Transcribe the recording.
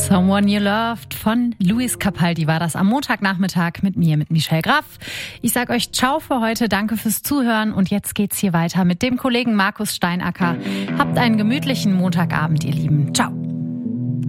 Someone You Loved von Luis Capaldi war das am Montagnachmittag mit mir, mit Michelle Graf. Ich sag euch ciao für heute, danke fürs Zuhören und jetzt geht's hier weiter mit dem Kollegen Markus Steinacker. Habt einen gemütlichen Montagabend, ihr Lieben. Ciao.